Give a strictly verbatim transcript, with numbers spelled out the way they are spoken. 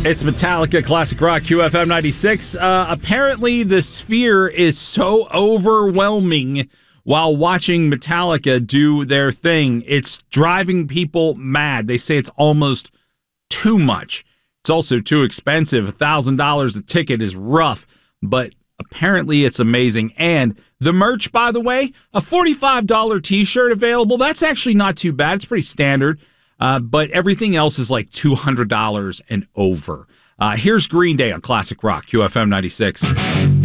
It's Metallica, Classic Rock, Q F M ninety-six. Uh, apparently, the Sphere is so overwhelming while watching Metallica do their thing. It's driving people mad. They say it's almost too much. It's also too expensive. one thousand dollars a ticket is rough, but apparently it's amazing. And the merch, by the way, a forty-five dollars t-shirt available. That's actually not too bad. It's pretty standard. Uh, but everything else is like two hundred dollars and over. Uh, here's Green Day on Classic Rock, Q F M ninety-six.